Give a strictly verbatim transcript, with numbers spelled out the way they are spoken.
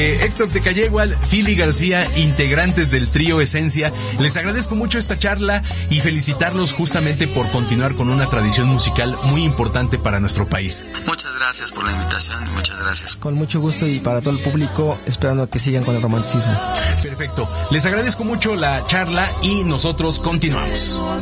Eh, Héctor Tecayegual, Fili García, integrantes del trío Esencia, les agradezco mucho esta charla y felicitarlos justamente por continuar con una tradición musical muy importante para nuestro país. Muchas gracias por la invitación y muchas gracias. Con mucho gusto y para todo el público, esperando que sigan con el romanticismo. Perfecto, les agradezco mucho la charla y nosotros continuamos.